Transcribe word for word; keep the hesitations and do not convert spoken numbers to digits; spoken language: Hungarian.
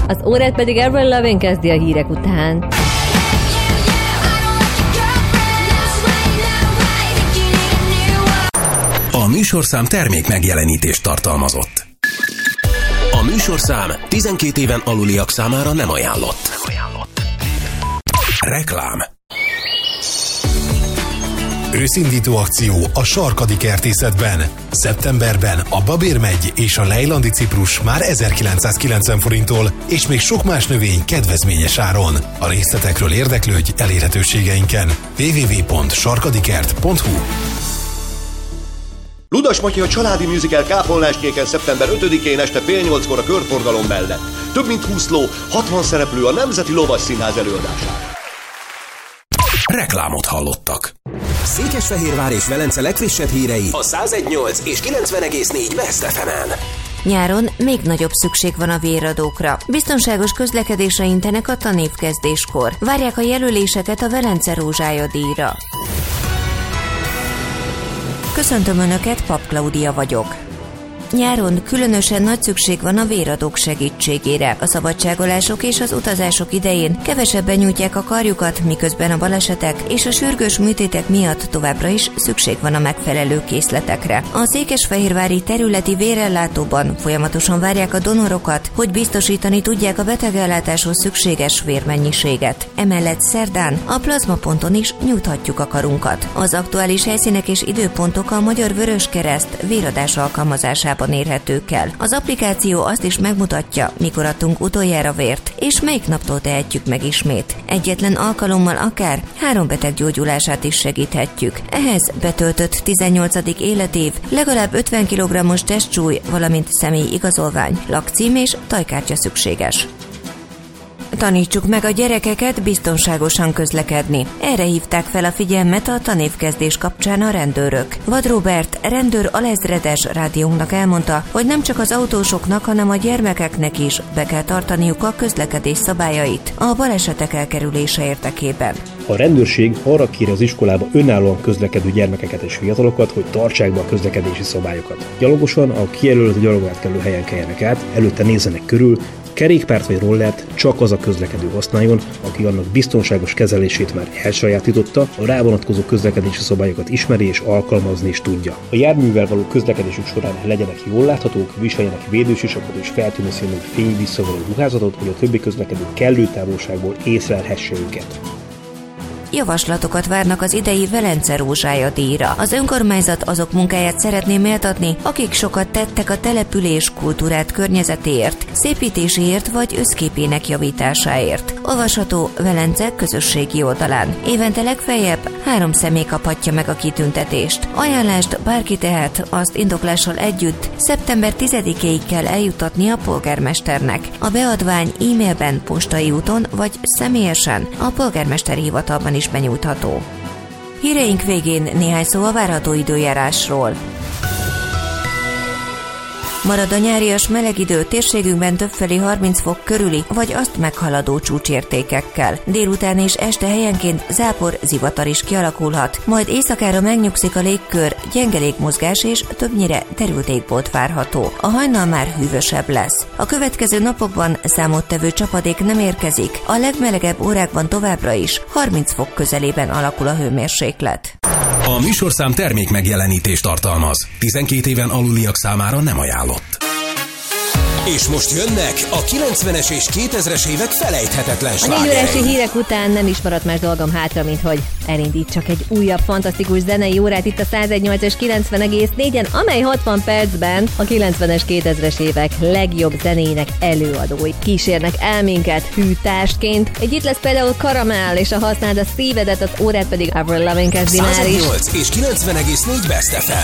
Az órát pedig Avril Lavigne kezdi a hírek után. A műsorszám termék megjelenítést tartalmazott. A műsorszám tizenkét éven aluliak számára nem ajánlott. Reklám. Őszindító akció a Sarkadi Kertészetben. Szeptemberben a Babérmegy és a Lejlandi ciprus már ezerkilencszázkilencven forinttól, és még sok más növény kedvezményes áron. A részletekről érdeklődj elérhetőségeinken. double-u double-u double-u pont sarkadikert pont hu. Ludas Matyi a családi musical Kápolnáskéken szeptember ötödikén este fél nyolckor a körforgalom mellett. Több mint húsz ló, hatvan szereplő a Nemzeti Lovas Színház előadásán. Reklámot hallottak. Székesfehérvár és Velence legfrissebb hírei a száz egy nyolc és kilencven egész négy Best ef emen. Nyáron még nagyobb szükség van a véradókra. Biztonságos közlekedésre intenek a tanévkezdéskor. Várják a jelöléseket a Velence Rózsája díjra. Köszöntöm Önöket, Pap Klaudia vagyok. Nyáron különösen nagy szükség van a véradók segítségére. A szabadságolások és az utazások idején kevesebben nyújtják a karjukat, miközben a balesetek és a sürgős műtétek miatt továbbra is szükség van a megfelelő készletekre. A székesfehérvári területi vérellátóban folyamatosan várják a donorokat, hogy biztosítani tudják a betegellátáshoz szükséges vérmennyiséget. Emellett szerdán a plazmaponton is nyújthatjuk a karunkat. Az aktuális helyszínek és időpontok a Magyar Vöröskereszt véradás alkalmazásában érhetők el. Az applikáció azt is megmutatja, mikor adtunk utoljára vért, és melyik naptól tehetjük meg ismét. Egyetlen alkalommal akár három beteg gyógyulását is segíthetjük. Ehhez betöltött tizennyolcadik életév, legalább ötven kilogrammos testsúly, valamint személyi igazolvány, lakcím és tajkártya szükséges. Tanítsuk meg a gyerekeket biztonságosan közlekedni. Erre hívták fel a figyelmet a tanévkezdés kapcsán a rendőrök. Vad Róbert, rendőr alezredes rádiónknak elmondta, hogy nem csak az autósoknak, hanem a gyermekeknek is be kell tartaniuk a közlekedés szabályait a balesetek elkerülése érdekében. A rendőrség arra kéri az iskolába önállóan közlekedő gyermekeket és fiatalokat, hogy tartsák be a közlekedési szabályokat. Gyalogosan a kijelölt gyalogátkelő helyen keljenek át, előtte nézzenek körül, kerékpárt vagy rollert csak az a közlekedő használjon, aki annak biztonságos kezelését már elsajátította, a rá vonatkozó közlekedési szabályokat ismeri és alkalmazni is tudja. A járművel való közlekedésük során legyenek jól láthatók, viseljenek védősisakot és feltűnő színű fényvisszavaró ruházatot, hogy a többi közlekedő kellő távolságból észlelhesse őket. Javaslatokat várnak az idei Velence Rózsája díjra. Az önkormányzat azok munkáját szeretné méltatni, akik sokat tettek a település kultúrát környezetéért, szépítéséért vagy összképének javításáért. Olvasható Velence közösségi oldalán. Évente legfeljebb három személy kaphatja meg a kitüntetést. Ajánlást bárki tehet, azt indoklással együtt szeptember tizedikéig kell eljuttatni a polgármesternek. A beadvány e-mailben, postai úton vagy személyesen a polgármesteri hivatalban is benyújtható. Híreink végén néhány szó a várható időjárásról. Marad a nyárias meleg idő, térségünkben többfelé harminc fok körüli, vagy azt meghaladó csúcsértékekkel. Délután és este helyenként zápor, zivatar is kialakulhat, majd éjszakára megnyugszik a légkör, gyenge légmozgás és többnyire derült égbolt várható. A hajnal már hűvösebb lesz. A következő napokban számottevő csapadék nem érkezik, a legmelegebb órákban továbbra is harminc fok közelében alakul a hőmérséklet. A műsorszám termék megjelenítést tartalmaz. tizenkét éven aluliak számára nem ajánlott. És most jönnek a kilencvenes és kétezres évek felejthetetlen slágerei. A négy órási hírek után nem is maradt más dolgom hátra, mint hogy elindítsak egy újabb fantasztikus zenei órát itt a száz egy nyolc és kilencven egész négyen, amely hatvan percben a kilencvenes, kétezres évek legjobb zenének előadói kísérnek el minket hűtásként. Egy itt lesz például Karamell, és a Használd a szívedet, az órát pedig Avril Lavigne kezdi már is. száz egy nyolc és kilencven egész négy Best ef em.